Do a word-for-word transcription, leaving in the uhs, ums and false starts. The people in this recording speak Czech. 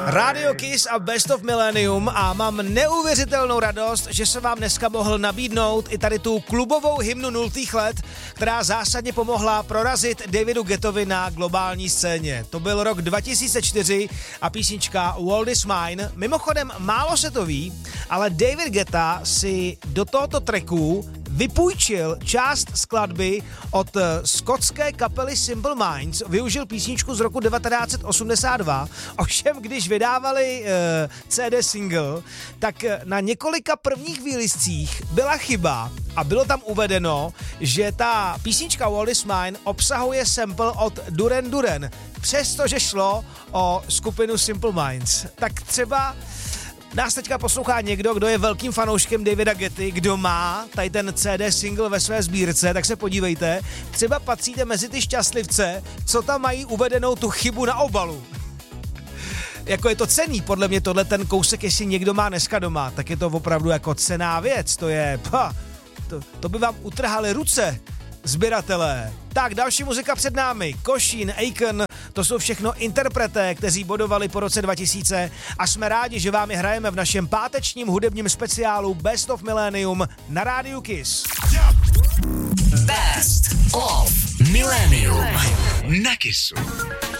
Radio Kiss a Best of Millennium a mám neuvěřitelnou radost, že jsem vám dneska mohl nabídnout i tady tu klubovou hymnu nultých let, která zásadně pomohla prorazit Davidu Guettovi na globální scéně. To byl rok dva tisíce čtyři a písnička World is Mine. Mimochodem, málo se to ví, ale David Guetta si do tohoto tracku vypůjčil část skladby od skotské kapely Simple Minds, využil písničku z roku devatenáct set osmdesát dva, ovšem když vydávali uh, C D single, tak na několika prvních výliscích byla chyba a bylo tam uvedeno, že ta písnička World is Mine obsahuje sample od Duran Duran, přestože šlo o skupinu Simple Minds. Tak třeba nás teďka poslouchá někdo, kdo je velkým fanouškem Davida Guetty, kdo má tady ten C D single ve své sbírce, tak se podívejte, třeba patříte mezi ty šťastlivce, co tam mají uvedenou tu chybu na obalu. Jako je to cenný, podle mě tohle ten kousek, jestli někdo má dneska doma, tak je to opravdu jako cenná věc, to je, pa, to, to by vám utrhali ruce, sběratelé. Tak, další muzika před námi, Košín, Akon, to jsou všechno interpreté, kteří bodovali po roce dva tisíce a jsme rádi, že vám je hrajeme v našem pátečním hudebním speciálu Best of Millennium na rádiu Kiss. Best of Millennium na Kissu.